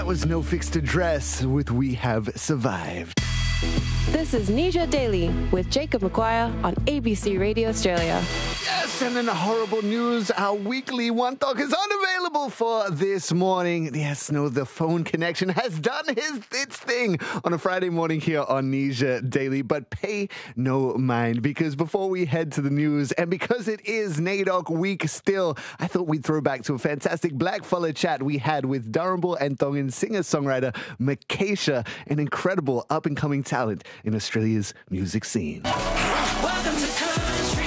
That was No Fixed Address with We Have Survived. This is Nisha Daily with Jacob McGuire on ABC Radio Australia. Yes, and in the horrible news, our weekly One Talk is unavailable for this morning. Yes, no, the phone connection has done its thing on a Friday morning here on Nisha Daily, but pay no mind, because before we head to the news, and because it is NAIDOC week still, I thought we'd throw back to a fantastic blackfella chat we had with Darumbal and Tongan singer-songwriter Makaysha, an incredible up-and-coming talent in Australia's music scene. Welcome to country.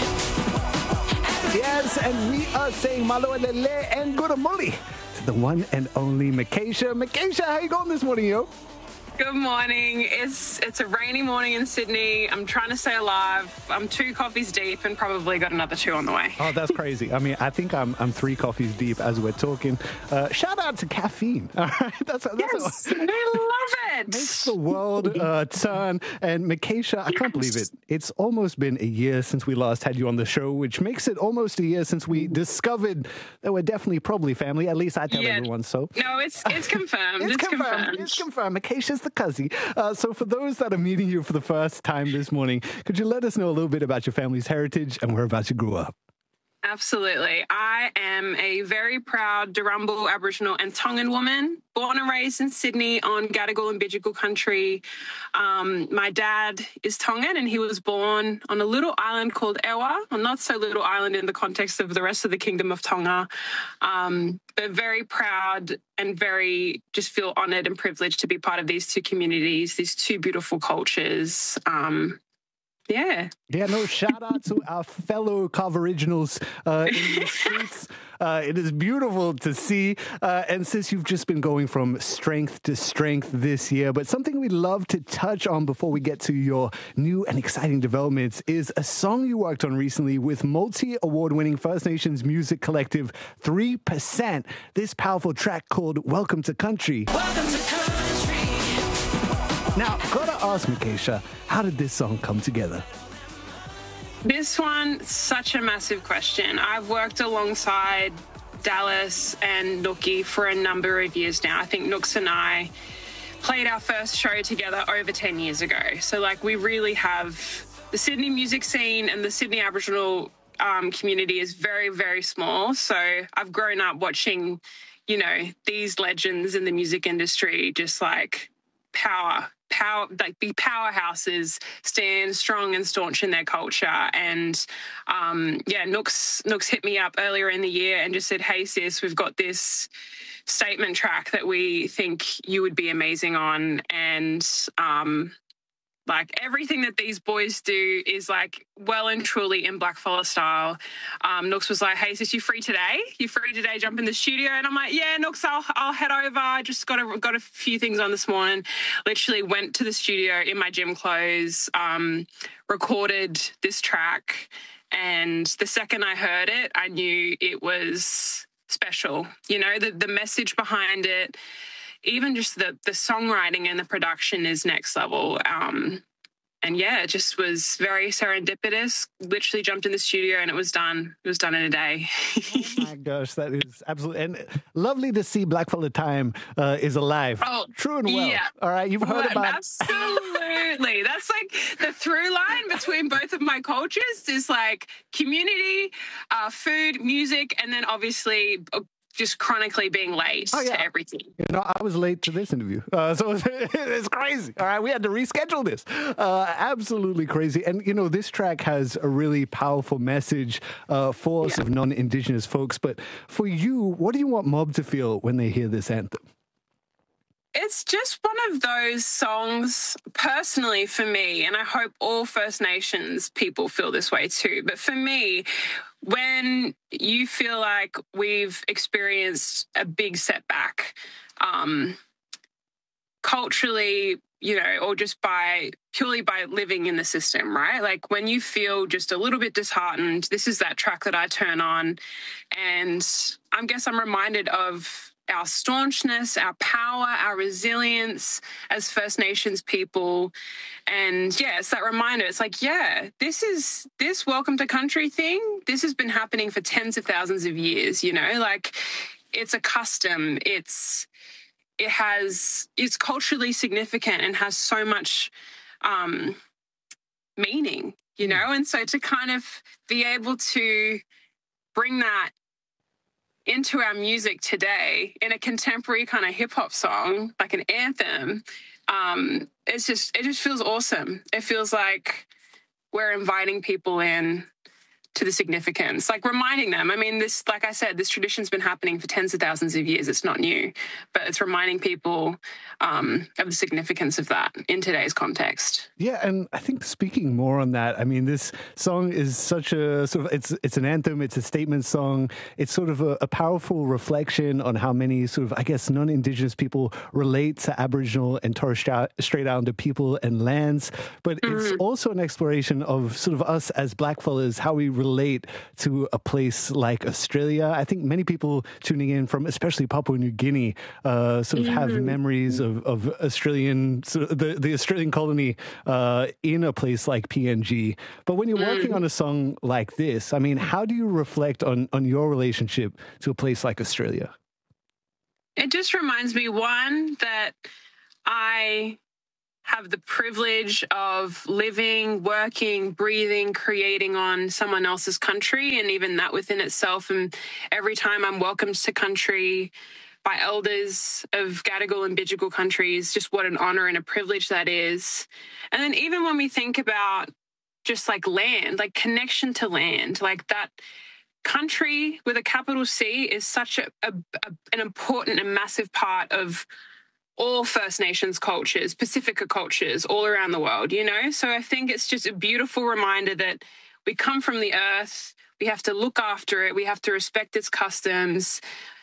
Yes, and we are saying malo lele and guramuli to the one and only Makaysha. Makaysha, how you going this morning, yo? Good morning. It's a rainy morning in Sydney. I'm trying to stay alive. I'm 2 coffees deep and probably got another 2 on the way. Oh, that's crazy. I mean, I think I'm 3 coffees deep as we're talking. Shout out to caffeine. All right, that's Yes, I love it. makes the world turn. And Makaysha, I can't believe it. It's almost been a year since we last had you on the show, which makes it almost a year since we discovered that we're definitely probably family. At least I tell everyone so. No, it's confirmed. It's confirmed. It's confirmed. Makaysha's the cousin. So for those that are meeting you for the first time this morning, could you let us know a little bit about your family's heritage and whereabouts you grew up? Absolutely. I am a very proud Darumbal, Aboriginal and Tongan woman, born and raised in Sydney on Gadigal and Bidjigal country. My dad is Tongan and he was born on a little island called Ewa, a not so little island in the context of the rest of the Kingdom of Tonga. But very proud and very just feel honoured and privileged to be part of these 2 communities, these 2 beautiful cultures. Yeah, no, shout out to our fellow Carvoriginals in the streets. It is beautiful to see. And since you've just been going from strength to strength this year, but something we'd love to touch on before we get to your new and exciting developments is a song you worked on recently with multi-award-winning First Nations music collective 3%. This powerful track called Welcome to Country. Welcome to country. Now, gotta ask Makaysha, how did this song come together? This one, such a massive question. I've worked alongside Dallas and Nookie for a number of years now. I think Nooks and I played our first show together over 10 years ago. So, we really have the Sydney music scene, and the Sydney Aboriginal community is very, very small. So I've grown up watching, these legends in the music industry just be powerhouses, stand strong and staunch in their culture. And Nooks hit me up earlier in the year and just said, "Hey sis, we've got this statement track that we think you would be amazing on." And everything that these boys do is well and truly in blackfella style. Nooks was like, "Hey sis, you free today? You free today? Jump in the studio." And I'm like, "Yeah, Nooks, I'll head over. I just got a few things on this morning." Literally went to the studio in my gym clothes, recorded this track, and the second I heard it, I knew it was special. The message behind it. Even just the songwriting and the production is next level. It just was very serendipitous. Literally jumped in the studio and it was done. It was done in a day. Oh my gosh, that is absolutely, and lovely to see Blackfella Time is alive. Oh, true and well. Yeah. All right, you've heard about Absolutely. That's the through line between both of my cultures is community, food, music, and then obviously just chronically being late to everything. I was late to this interview. So it's crazy. All right, we had to reschedule this. Absolutely crazy. And, this track has a really powerful message for us of non-Indigenous folks. But for you, what do you want Mob to feel when they hear this anthem? It's just one of those songs, personally for me, and I hope all First Nations people feel this way too, but for me, when you feel like we've experienced a big setback, culturally, or just purely by living in the system, right? When you feel just a little bit disheartened, this is that track that I turn on, and I guess I'm reminded of our staunchness, our power, our resilience as First Nations people. And it's that reminder. It's this Welcome to Country thing, this has been happening for tens of thousands of years, it's a custom. It's it's culturally significant and has so much meaning, you know? And so to kind of be able to bring that into our music today in a contemporary kind of hip hop song, like an anthem, it just feels awesome. It feels like we're inviting people in to the significance, like reminding them. I mean, this, like I said, this tradition's been happening for tens of thousands of years. It's not new, but it's reminding people of the significance of that in today's context. Yeah, and I think speaking more on that, I mean, this song is such a sort of, it's an anthem, it's a statement song. It's sort of a powerful reflection on how many sort of, I guess, non-Indigenous people relate to Aboriginal and Torres Strait Islander people and lands. But it's also an exploration of sort of us as blackfellas, how we relate to a place like Australia. I think many people tuning in from especially Papua New Guinea sort of have memories of Australian, sort of the Australian colony in a place like PNG. But when you're working on a song like this, I mean, how do you reflect on your relationship to a place like Australia? It just reminds me, one, that I have the privilege of living, working, breathing, creating on someone else's country, and even that within itself. And every time I'm welcomed to country by elders of Gadigal and Bidjigal countries, just what an honor and a privilege that is. And then even when we think about just like land, like connection to land, like that country with a capital C is such an important and massive part of all First Nations cultures, Pacifica cultures all around the world, you know? So I think it's just a beautiful reminder that we come from the earth, we have to look after it, we have to respect its customs.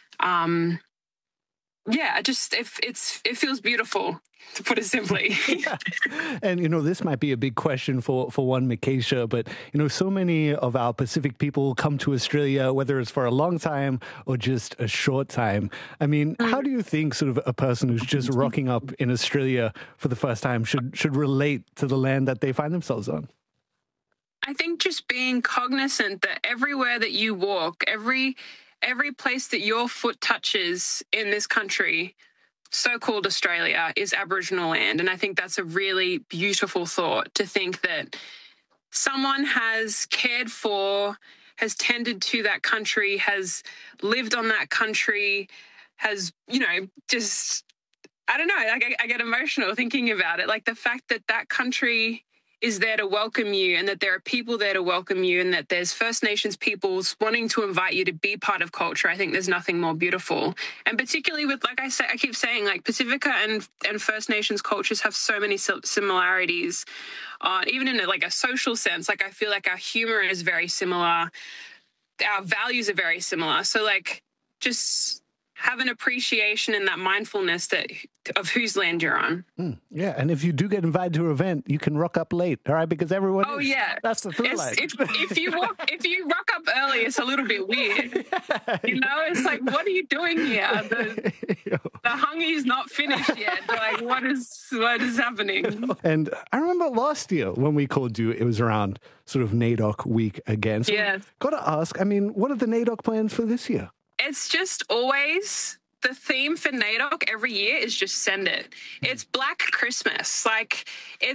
It feels beautiful, to put it simply. Yeah. And, you know, this might be a big question for one Mikesha, but, you know, so many of our Pacific people come to Australia, whether it's for a long time or just a short time. I mean, how do you think sort of a person who's just rocking up in Australia for the first time should relate to the land that they find themselves on? I think just being cognizant that everywhere that you walk, every place that your foot touches in this country, so-called Australia, is Aboriginal land. And I think that's a really beautiful thought, to think that someone has cared for, has tended to that country, has lived on that country, has, you know, just, I don't know, I get emotional thinking about it. Like the fact that that country is there to welcome you, and that there are people there to welcome you, and that there's First Nations peoples wanting to invite you to be part of culture. I think there's nothing more beautiful. And particularly with, like I say, I keep saying, like Pacifica and First Nations cultures have so many similarities, even in like a social sense. Like I feel like our humor is very similar. Our values are very similar. So like just have an appreciation and that mindfulness of whose land you're on. Yeah, and if you do get invited to an event, you can rock up late, all right? Because everyone. Oh yeah, that's the thrill. If you rock up early, it's a little bit weird. You know, it's like, what are you doing here? The hungy's not finished yet. Like, what is happening? And I remember last year when we called you, it was around sort of NAIDOC week again. So yes. Got to ask, I mean, what are the NAIDOC plans for this year? It's just always the theme for NAIDOC every year is just send it. It's Black Christmas. Like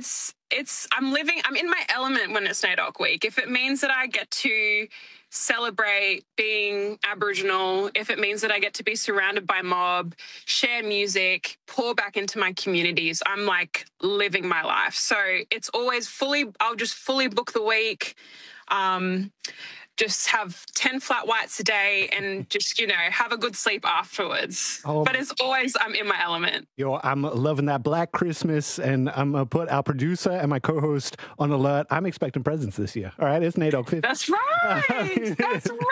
I'm in my element when it's NAIDOC week. If it means that I get to celebrate being Aboriginal, if it means that I get to be surrounded by mob, share music, pour back into my communities, I'm like living my life. So it's always I'll just fully book the week. Just have 10 flat whites a day and just, you know, have a good sleep afterwards. But it's always, I'm in my element. I'm loving that Black Christmas, and I'm going to put our producer and my co-host on alert. I'm expecting presents this year. All right, it's NAIDOC 50. That's right. That's right.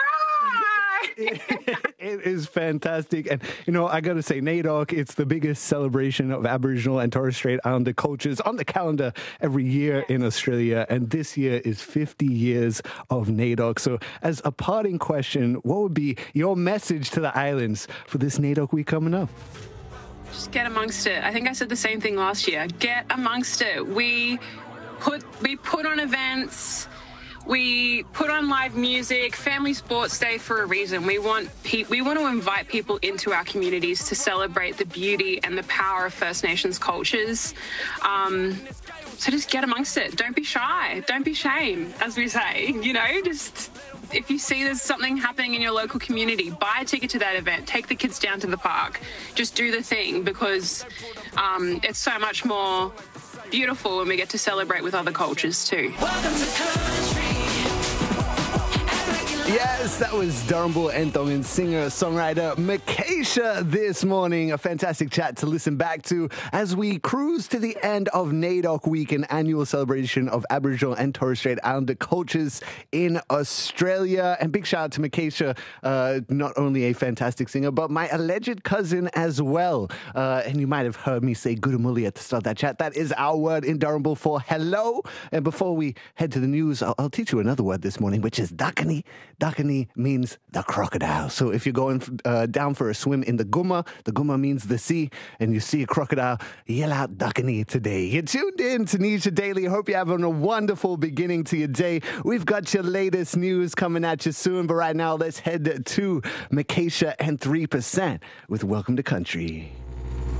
It is fantastic. And, you know, I got to say, NAIDOC, it's the biggest celebration of Aboriginal and Torres Strait Islander cultures on the calendar every year in Australia. And this year is 50 years of NAIDOC. So as a parting question, what would be your message to the islands for this NAIDOC week coming up? Just get amongst it. I think I said the same thing last year. Get amongst it. We put on events. We put on live music, Family Sports Day for a reason. We want to invite people into our communities to celebrate the beauty and the power of First Nations cultures. So just get amongst it. Don't be shy. Don't be shame, as we say. Just if you see there's something happening in your local community, buy a ticket to that event. Take the kids down to the park. Just do the thing, because it's so much more beautiful when we get to celebrate with other cultures too. Welcome to country. Yes, that was Darumbu and Tongan singer-songwriter Makaysha this morning. A fantastic chat to listen back to as we cruise to the end of NAIDOC Week, an annual celebration of Aboriginal and Torres Strait Islander cultures in Australia. And big shout out to Makaysha, not only a fantastic singer, but my alleged cousin as well. And you might have heard me say Gudamuli at the start of that chat. That is our word in Darumbu for hello. And before we head to the news, I'll teach you another word this morning, which is Dakani. Dakani means the crocodile. So if you're going down for a swim in the Gumma means the sea, and you see a crocodile, yell out Dakani today. You're tuned in to Nisha Daily. Hope you're having a wonderful beginning to your day. We've got your latest news coming at you soon, but right now let's head to Makaysha and 3% with Welcome to Country.